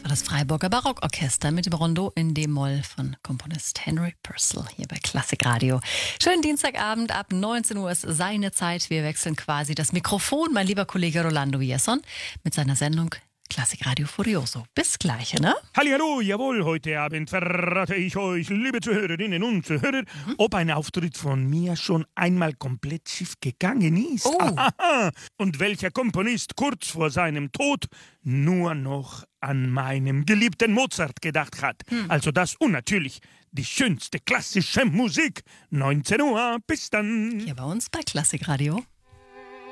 war das Freiburger Barockorchester mit dem Rondo in D-Moll von Komponist Henry Purcell hier bei Klassikradio. Schönen Dienstagabend, ab 19 Uhr ist seine Zeit. Wir wechseln quasi das Mikrofon, mein lieber Kollege Rolando Jesson mit seiner Sendung Klassikradio Furioso. Bis gleich, ne? Hallihallo, jawohl, heute Abend verrate ich euch, liebe Zuhörerinnen und Zuhörer, ob ein Auftritt von mir schon einmal komplett schief gegangen ist. Oh. Aha. Und welcher Komponist kurz vor seinem Tod nur noch an meinem geliebten Mozart gedacht hat. Also das und natürlich die schönste klassische Musik. 19 Uhr, bis dann. Hier bei uns bei Klassikradio.